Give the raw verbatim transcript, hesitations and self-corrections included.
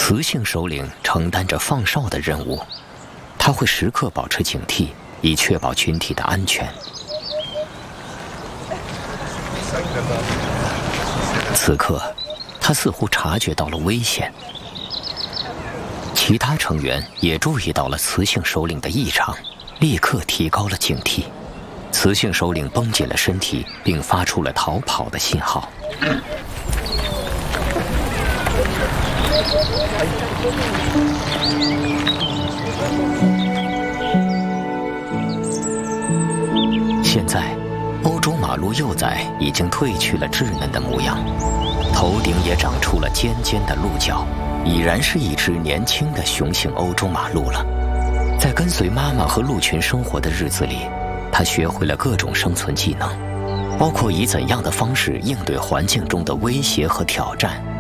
雌性首领承担着放哨的任务，他会时刻保持警惕，以确保群体的安全。此刻，他似乎察觉到了危险。其他成员也注意到了雌性首领的异常，立刻提高了警惕。雌性首领绷紧了身体，并发出了逃跑的信号。现在，欧洲马鹿幼崽已经褪去了稚嫩的模样，头顶也长出了尖尖的鹿角，已然是一只年轻的雄性欧洲马鹿了。在跟随妈妈和鹿群生活的日子里，它学会了各种生存技能，包括以怎样的方式应对环境中的威胁和挑战。